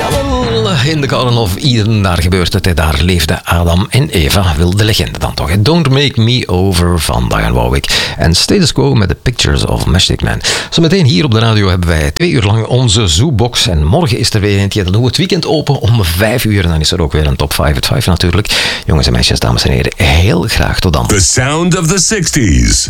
Jawel, in de Garden of Eden, daar gebeurt het. Daar leefden Adam en Eva, wil de legende dan toch. Don't Make Me Over van Dionne Warwick. En Status Quo met The Pictures of Mystic Man. Zometeen hier op de radio hebben wij 2 uur lang onze Zoobox. En morgen is er weer eentje. Dan doen we het weekend open om 5 uur. En dan is er ook weer een top 5 at 5 natuurlijk. Jongens en meisjes, dames en heren, heel graag tot dan. The sound of the 60s.